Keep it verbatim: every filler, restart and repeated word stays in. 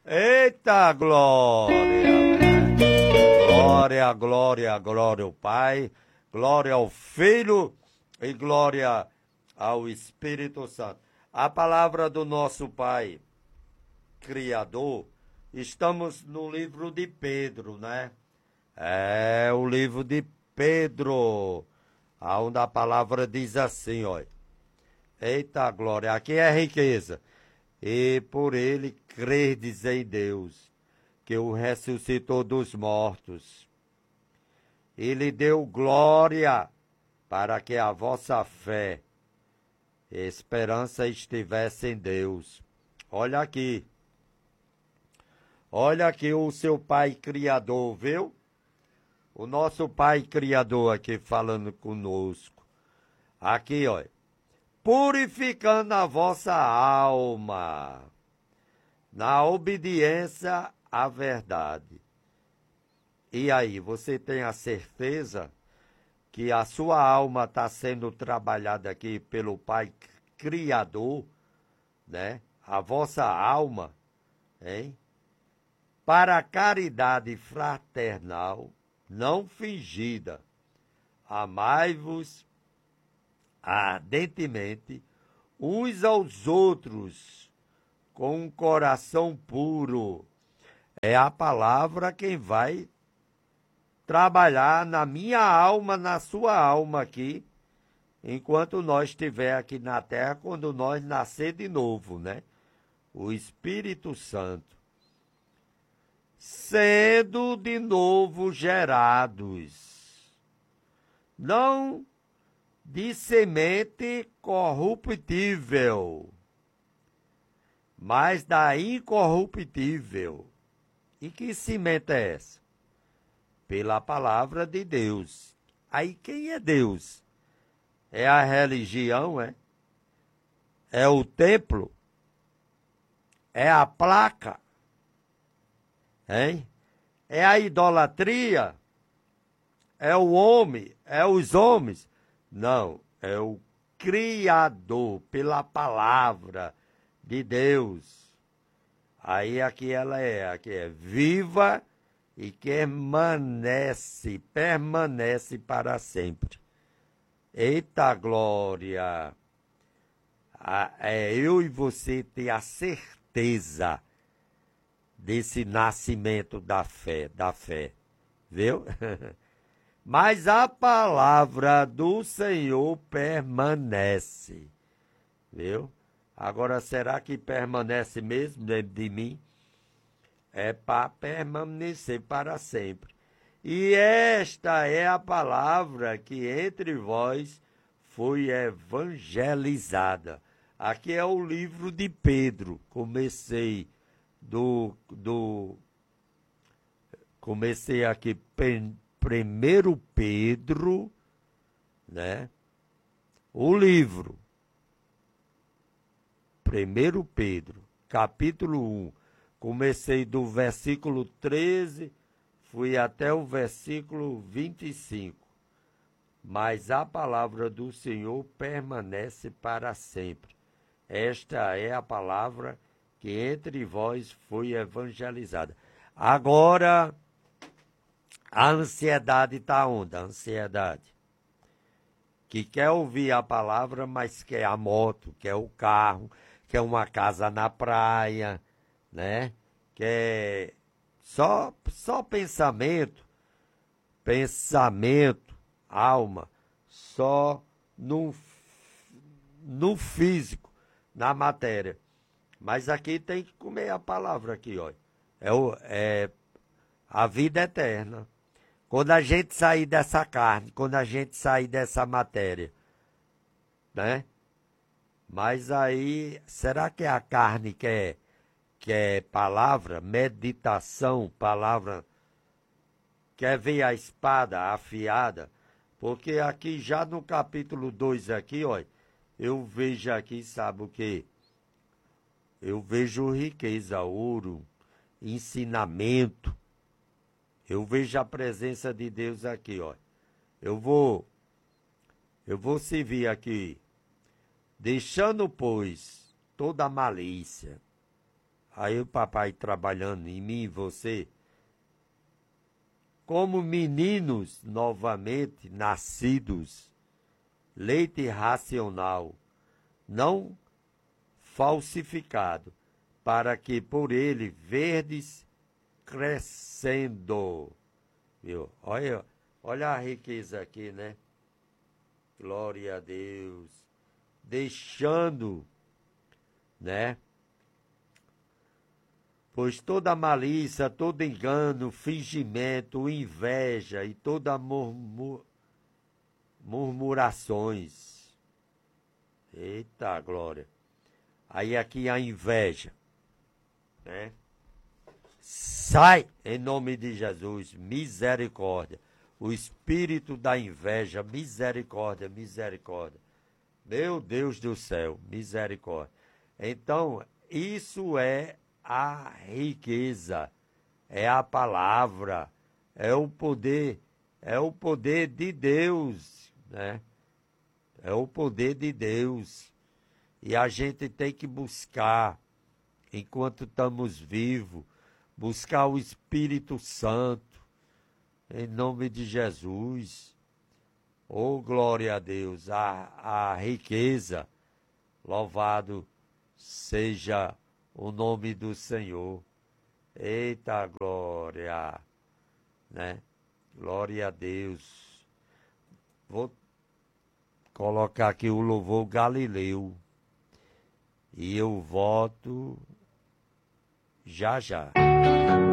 Eita glória! Glória, glória, glória ao Pai, glória ao Filho e glória ao Espírito Santo. A palavra do nosso Pai Criador, estamos no livro de Pedro, né? É o livro de Pedro, onde a palavra diz assim, olha. Eita glória, aqui é riqueza. E por ele crerdes em Deus, que o ressuscitou dos mortos. E lhe deu glória para que a vossa fé e esperança estivesse em Deus. Olha aqui. Olha aqui o seu Pai Criador, viu? O nosso Pai Criador aqui falando conosco. Aqui, olha. Purificando a vossa alma na obediência à verdade. E aí, você tem a certeza que a sua alma está sendo trabalhada aqui pelo Pai Criador, né? A vossa alma, hein? Para a caridade fraternal, não fingida. Amai-vos ardentemente uns aos outros com um coração puro. É a palavra quem vai trabalhar na minha alma, na sua alma aqui, enquanto nós estiver aqui na terra, quando nós nascer de novo, né? O Espírito Santo. Sendo de novo gerados, não de semente corruptível, mas da incorruptível. E que semente é essa? Pela palavra de Deus. Aí quem é Deus? É a religião, é? É o templo? É a placa? Hein? É a idolatria? É o homem? É os homens? Não, é o Criador, pela palavra de Deus. Aí aqui ela é, aqui é viva e permanece, permanece para sempre. Eita glória! Ah, é eu e você ter a certeza desse nascimento da fé, da fé, viu? Mas a palavra do Senhor permanece, viu? Agora, será que permanece mesmo dentro de mim? É para permanecer para sempre. E esta é a palavra que entre vós foi evangelizada. Aqui é o livro de Pedro. Comecei do, do comecei aqui Primeiro Pedro, né? O livro. Primeiro Pedro, capítulo um. Comecei do versículo treze, fui até o versículo vinte e cinco. Mas a palavra do Senhor permanece para sempre. Esta é a palavra que entre vós foi evangelizada. Agora, a ansiedade está onde? A ansiedade. Que quer ouvir a palavra, mas quer a moto, quer o carro, quer uma casa na praia, né? Quer só, só pensamento, pensamento, alma, só no, no físico, na matéria. Mas aqui tem que comer a palavra aqui, ó. É, o, é a vida eterna. Quando a gente sair dessa carne, quando a gente sair dessa matéria, né? Mas aí, será que a carne quer, quer palavra, meditação, palavra, quer ver a espada afiada? Porque aqui, já no capítulo dois aqui, ó, eu vejo aqui, sabe o quê? Eu vejo riqueza, ouro, ensinamento. Eu vejo a presença de Deus aqui, ó. Eu vou, eu vou servir aqui, deixando, pois, toda a malícia, aí o papai trabalhando em mim e você, como meninos novamente nascidos, leite racional, não falsificado, para que por ele verdes crescendo. Viu? Olha, olha a riqueza aqui, né? Glória a Deus. Deixando, né? Pois toda malícia, todo engano, fingimento, inveja e toda murmur, murmurações. Eita glória. Aí aqui a inveja, né? Sai em nome de Jesus, misericórdia. O espírito da inveja, misericórdia, misericórdia. Meu Deus do céu, misericórdia. Então, isso é a riqueza, é a palavra, é o poder, é o poder de Deus, né? É o poder de Deus. E a gente tem que buscar, enquanto estamos vivos, buscar o Espírito Santo, em nome de Jesus. Oh, glória a Deus, a, a riqueza, louvado seja o nome do Senhor. Eita glória, né? Glória a Deus. Vou colocar aqui o louvor Galileu. E eu volto já já.